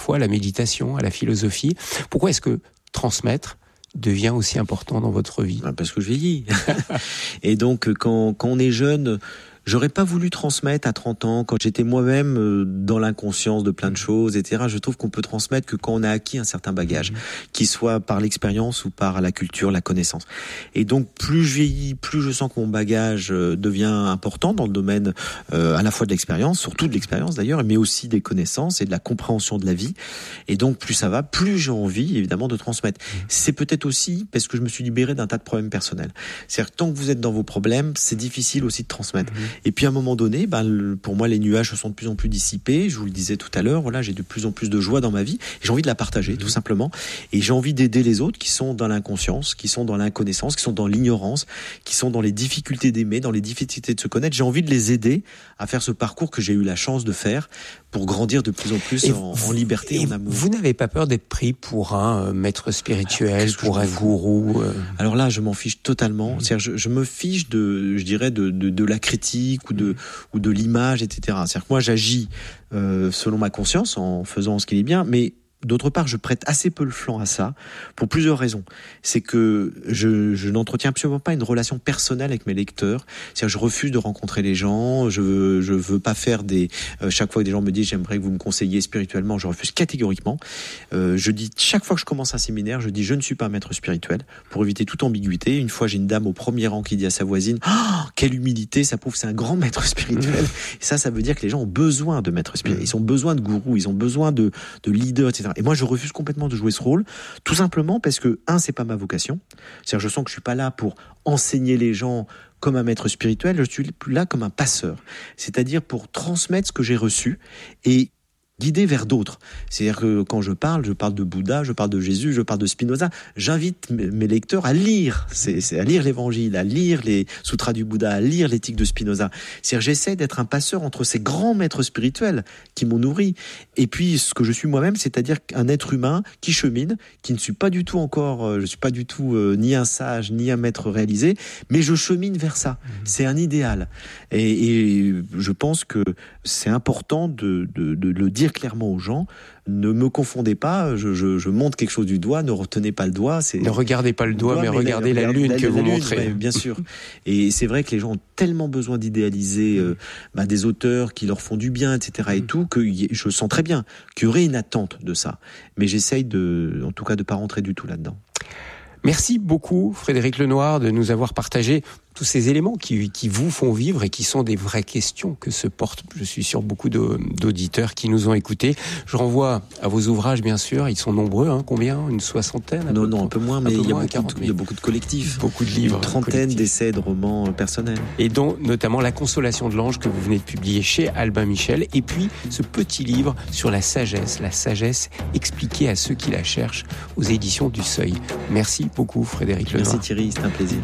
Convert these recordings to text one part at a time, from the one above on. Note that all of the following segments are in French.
foi, à la méditation, à la philosophie. Pourquoi est-ce que transmettre devient aussi important dans votre vie ? Parce que je vieillis. Et donc, quand on est jeune, j'aurais pas voulu transmettre à 30 ans, quand j'étais moi-même dans l'inconscience de plein de choses, etc. Je trouve qu'on peut transmettre que quand on a acquis un certain bagage, qu'il soit par l'expérience ou par la culture, la connaissance. Et donc, plus je vieillis, plus je sens que mon bagage devient important dans le domaine à la fois de l'expérience, surtout de l'expérience d'ailleurs, mais aussi des connaissances et de la compréhension de la vie. Et donc, plus ça va, plus j'ai envie, évidemment, de transmettre. C'est peut-être aussi parce que je me suis libéré d'un tas de problèmes personnels. C'est-à-dire que tant que vous êtes dans vos problèmes, c'est difficile aussi de transmettre. Et puis à un moment donné, pour moi, les nuages se sont de plus en plus dissipés. Je vous le disais tout à l'heure, voilà, j'ai de plus en plus de joie dans ma vie. Et j'ai envie de la partager, tout simplement. Et j'ai envie d'aider les autres qui sont dans l'inconscience, qui sont dans l'inconnaissance, qui sont dans l'ignorance, qui sont dans les difficultés d'aimer, dans les difficultés de se connaître. J'ai envie de les aider à faire ce parcours que j'ai eu la chance de faire pour grandir de plus en plus en liberté et en amour. Vous n'avez pas peur d'être pris pour un maître spirituel, pour un gourou Alors là, je m'en fiche totalement. C'est-à-dire, je me fiche de la critique ou de l'image, etc. C'est-à-dire que moi, j'agis selon ma conscience en faisant ce qui est bien, mais d'autre part, je prête assez peu le flanc à ça pour plusieurs raisons. C'est que je n'entretiens absolument pas une relation personnelle avec mes lecteurs. C'est-à-dire, je refuse de rencontrer les gens. Je veux pas faire chaque fois que des gens me disent j'aimerais que vous me conseilliez spirituellement, je refuse catégoriquement. Je dis chaque fois que je commence un séminaire, je dis je ne suis pas un maître spirituel pour éviter toute ambiguïté. Une fois, j'ai une dame au premier rang qui dit à sa voisine quelle humilité, ça prouve que c'est un grand maître spirituel. Et ça veut dire que les gens ont besoin de maîtres spirituels. Ils ont besoin de gourous, ils ont besoin de leaders, etc. Et moi, je refuse complètement de jouer ce rôle, tout simplement parce que, c'est pas ma vocation. C'est-à-dire, je sens que je suis pas là pour enseigner les gens comme un maître spirituel, je suis là comme un passeur. C'est-à-dire pour transmettre ce que j'ai reçu et guider vers d'autres. C'est-à-dire que quand je parle de Bouddha, je parle de Jésus, je parle de Spinoza. J'invite mes lecteurs à lire, à lire l'Évangile, à lire les sutras du Bouddha, à lire l'éthique de Spinoza. C'est-à-dire j'essaie d'être un passeur entre ces grands maîtres spirituels qui m'ont nourri et puis ce que je suis moi-même, c'est-à-dire un être humain qui chemine, qui ne suis pas du tout encore, je suis pas du tout ni un sage ni un maître réalisé, mais je chemine vers ça. C'est un idéal et je pense que c'est important de le dire clairement aux gens, ne me confondez pas, je montre quelque chose du doigt, ne retenez pas le doigt. Ne regardez pas le doigt, mais regardez la lune que vous montrez. Bien sûr. Et c'est vrai que les gens ont tellement besoin d'idéaliser des auteurs qui leur font du bien, etc. et tout, que je sens très bien qu'il y aurait une attente de ça. Mais j'essaye en tout cas de ne pas rentrer du tout là-dedans. Merci beaucoup Frédéric Lenoir de nous avoir partagé tous ces éléments qui vous font vivre et qui sont des vraies questions que se portent, je suis sûr, beaucoup d'auditeurs qui nous ont écoutés. Je renvoie à vos ouvrages, bien sûr. Ils sont nombreux, combien ? Une soixantaine ? Non, un peu moins, mais il y a beaucoup de collectifs. Beaucoup de livres. Une trentaine d'essais de romans personnels. Et dont notamment La Consolation de l'Ange que vous venez de publier chez Albin Michel. Et puis ce petit livre sur la sagesse expliquée à ceux qui la cherchent aux éditions du Seuil. Merci beaucoup Frédéric Lenoir. Merci Thierry, c'est un plaisir.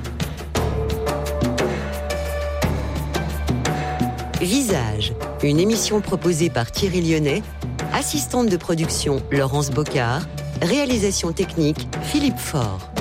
Visage, une émission proposée par Thierry Lyonnais, assistante de production Laurence Bocard, réalisation technique Philippe Faure.